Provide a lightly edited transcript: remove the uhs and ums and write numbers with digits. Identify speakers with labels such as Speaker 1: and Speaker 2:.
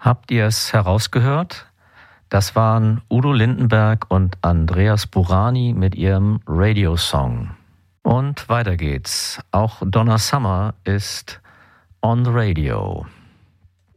Speaker 1: Habt ihr es herausgehört? Das waren Udo Lindenberg und Andreas Burani mit ihrem Radio-Song. Und weiter geht's. Auch Donna Summer ist on the radio.